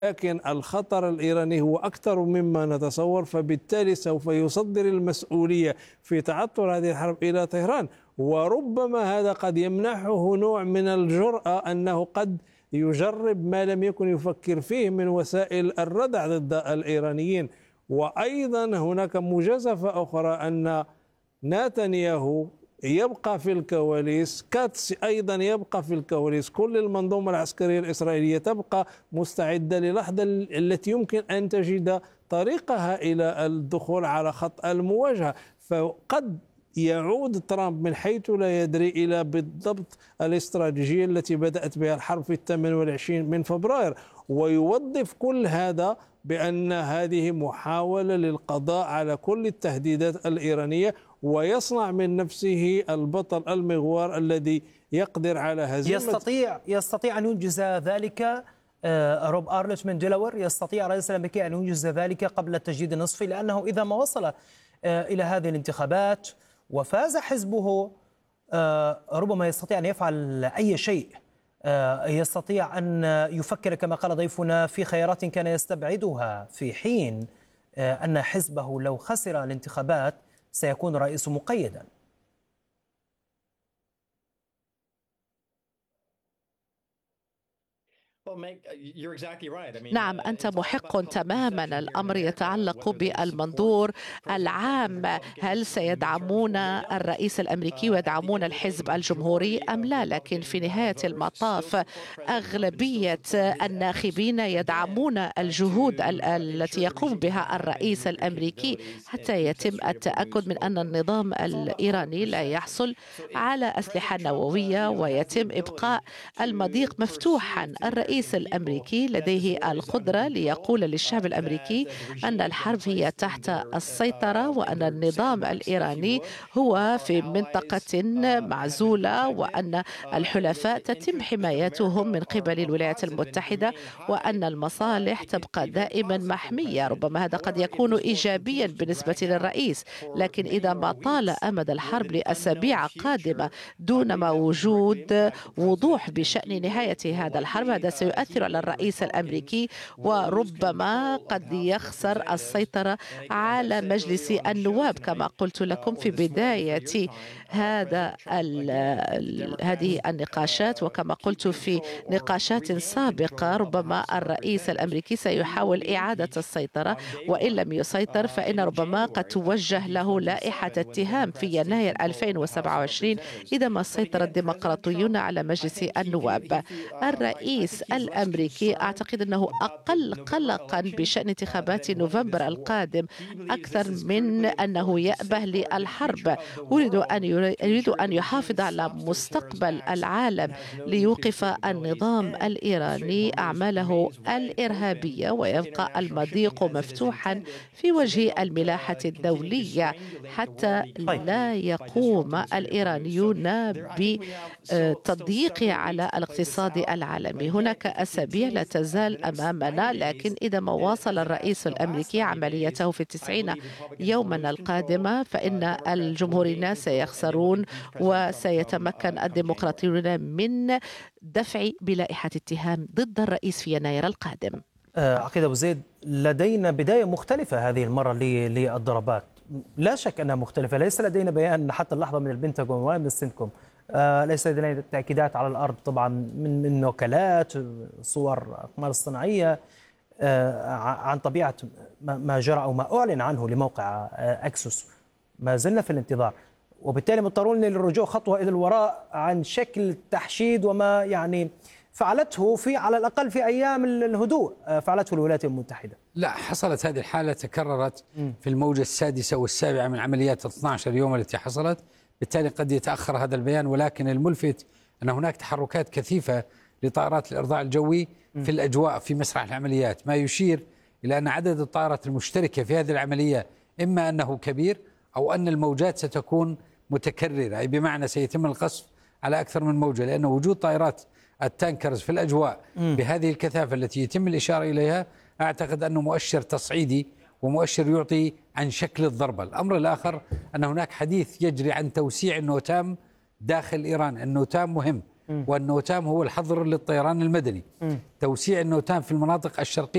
لكن الخطر الإيراني هو أكثر مما نتصور، فبالتالي سوف يصدر المسؤولية في تعثر هذه الحرب إلى طهران، وربما هذا قد يمنحه نوع من الجرأة أنه قد يجرب ما لم يكن يفكر فيه من وسائل الردع ضد الإيرانيين. وأيضا هناك مجازفة أخرى أن نتنياهو يبقى في الكواليس، كاتس أيضا يبقى في الكواليس، كل المنظومة العسكرية الإسرائيلية تبقى مستعدة للحظة التي يمكن أن تجد طريقها إلى الدخول على خط المواجهة. فقد يعود ترامب من حيث لا يدري إلى بالضبط الاستراتيجية التي بدأت بها الحرب في 28 من فبراير، ويوظف كل هذا بأن هذه محاولة للقضاء على كل التهديدات الإيرانية، ويصنع من نفسه البطل المغوار الذي يقدر على هزيمة. يستطيع أن ينجز ذلك. روب أرلوش من ديلاوير، يستطيع الرئيس الأمريكي أن ينجز ذلك قبل التجديد النصفي، لأنه إذا ما وصل إلى هذه الانتخابات وفاز حزبه ربما يستطيع أن يفعل أي شيء. يستطيع أن يفكر كما قال ضيفنا في خيارات كان يستبعدها، في حين أن حزبه لو خسر الانتخابات سيكون رئيس مقيدا. نعم، أنت محق تماما. الأمر يتعلق بالمنظور العام، هل سيدعمون الرئيس الأمريكي ويدعمون الحزب الجمهوري أم لا؟ لكن في نهاية المطاف أغلبية الناخبين يدعمون الجهود التي يقوم بها الرئيس الأمريكي حتى يتم التأكد من أن النظام الإيراني لا يحصل على أسلحة نووية ويتم إبقاء المضيق مفتوحا. الرئيس الأمريكي لديه القدرة ليقول للشعب الأمريكي أن الحرب هي تحت السيطرة، وأن النظام الإيراني هو في منطقة معزولة، وأن الحلفاء تتم حمايتهم من قبل الولايات المتحدة، وأن المصالح تبقى دائما محمية. ربما هذا قد يكون إيجابيا بالنسبة للرئيس، لكن إذا ما طال أمد الحرب لأسابيع قادمة دون ما وجود وضوح بشأن نهاية هذا الحرب، هذا سيؤثر على الرئيس الأمريكي، وربما قد يخسر السيطرة على مجلس النواب كما قلت لكم في بداية هذه النقاشات. وكما قلت في نقاشات سابقة، ربما الرئيس الأمريكي سيحاول إعادة السيطرة، وإن لم يسيطر فإن ربما قد توجه له لائحة اتهام في يناير 2027 إذا ما سيطر الديمقراطيون على مجلس النواب. الرئيس الأمريكي أعتقد أنه أقل قلقا بشأن انتخابات نوفمبر القادم أكثر من أنه يأبه للحرب. يريد أن يحافظ على مستقبل العالم ليوقف النظام الإيراني أعماله الإرهابية، ويبقى المضيق مفتوحا في وجه الملاحة الدولية حتى لا يقوم الإيرانيون بتضييق على الاقتصاد العالمي. هناك أسابيع لا تزال أمامنا، لكن إذا ما واصل الرئيس الأمريكي عمليته في 90 يوما القادمة فإن الجمهوريين سيخسرون، وسيتمكن الديمقراطيون من دفع بلائحة اتهام ضد الرئيس في يناير القادم. عقيد أبو زيد، لدينا بداية مختلفة هذه المرة للضربات، لا شك أنها مختلفة. ليس لدينا بيان حتى اللحظة من البنتاغون ولا من السنتكوم، ليس لدينا تأكيدات على الأرض طبعا من وكالات، صور أقمار اصطناعية عن طبيعة ما جرى أو ما أعلن عنه لموقع أكسوس. ما زلنا في الانتظار، وبالتالي مضطرون للرجوع خطوة إلى الوراء عن شكل التحشيد وما يعني فعلته في على الأقل في أيام الهدوء فعلته الولايات المتحدة. لا، حصلت هذه الحالة، تكررت في الموجة السادسة والسابعة من عمليات 12 يوم التي حصلت، بالتالي قد يتأخر هذا البيان. ولكن الملفت أن هناك تحركات كثيفة لطائرات الإرضاء الجوي في الأجواء في مسرح العمليات، ما يشير إلى أن عدد الطائرات المشتركة في هذه العملية إما أنه كبير أو أن الموجات ستكون متكررة، أي بمعنى سيتم القصف على أكثر من موجة، لأن وجود طائرات التانكرز في الأجواء بهذه الكثافة التي يتم الإشارة إليها أعتقد أنه مؤشر تصعيدي ومؤشر يعطي عن شكل الضربة. الأمر الآخر أن هناك حديث يجري عن توسيع النوتام داخل إيران. النوتام مهم، والنوتام هو الحظر للطيران المدني. توسيع النوتام في المناطق الشرقية